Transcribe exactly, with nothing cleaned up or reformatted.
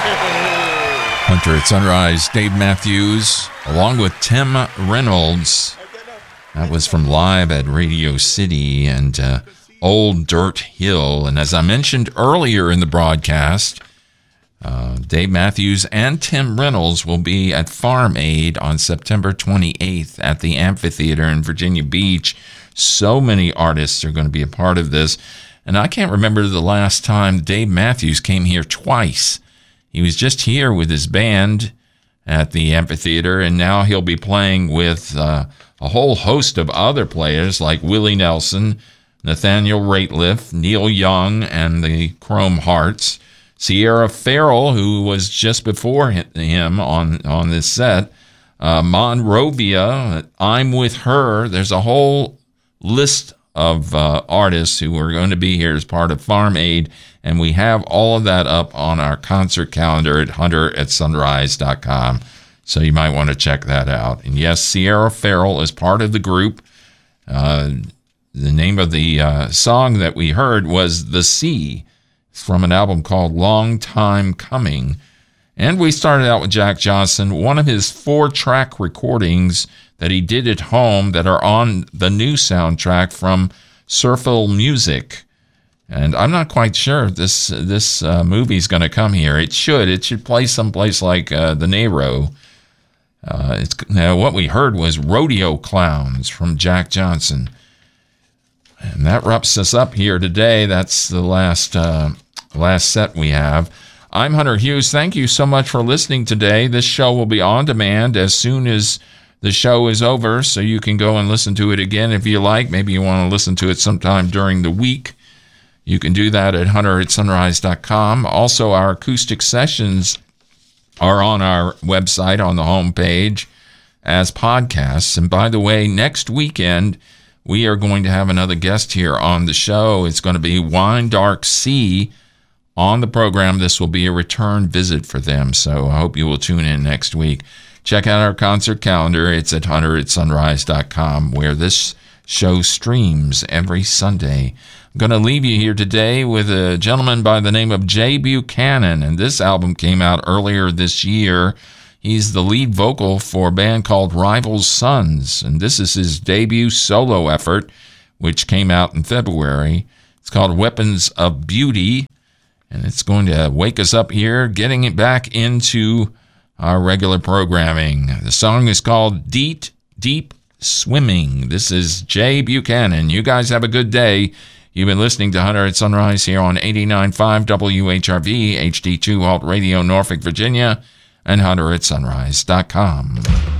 Hunter at Sunrise, Dave Matthews, along with Tim Reynolds. That was from Live at Radio City and uh, Old Dirt Hill. And as I mentioned earlier in the broadcast, uh, Dave Matthews and Tim Reynolds will be at Farm Aid on September twenty-eighth at the Amphitheater in Virginia Beach. So many artists are going to be a part of this. And I can't remember the last time Dave Matthews came here twice. He was just here with his band at the amphitheater, and now he'll be playing with uh, a whole host of other players like Willie Nelson, Nathaniel Rateliff, Neil Young, and the Chrome Hearts, Sierra Farrell, who was just before him on, on this set, uh, Monrovia, I'm With Her. There's a whole list of uh, artists who are going to be here as part of Farm Aid, and we have all of that up on our concert calendar at hunter at sunrise dot com, so you might want to check that out. And yes, Sierra Farrell is part of the group. Uh, the name of the uh, song that we heard was The Sea. It's from an album called Long Time Coming. And we started out with Jack Johnson, one of his four-track recordings that he did at home that are on the new soundtrack from Surfil Music. And I'm not quite sure if this this uh, movie's going to come here. It should. It should play someplace like uh, the Nero. Uh, it's, now, what we heard was Rodeo Clowns from Jack Johnson. And that wraps us up here today. That's the last uh, last set we have. I'm Hunter Hughes. Thank you so much for listening today. This show will be on demand as soon as the show is over, so you can go and listen to it again if you like. Maybe you want to listen to it sometime during the week. You can do that at hunter at sunrise dot com. Also, our acoustic sessions are on our website on the homepage as podcasts. And by the way, next weekend, we are going to have another guest here on the show. It's going to be Wine Dark Sea on the program. This will be a return visit for them, so I hope you will tune in next week. Check out our concert calendar. It's at hunter at sunrise dot com, where this show streams every Sunday. I'm going to leave you here today with a gentleman by the name of Jay Buchanan, and this album came out earlier this year. He's the lead vocal for a band called Rival Sons, and this is his debut solo effort, which came out in February. It's called Weapons of Beauty, and it's going to wake us up here, getting it back into our regular programming. The song is called Deep, Deep Swimming. This is Jay Buchanan. You guys have a good day. You've been listening to Hunter at Sunrise here on eighty-nine point five W H R V, H D two Alt Radio, Norfolk, Virginia, and hunter at sunrise dot com.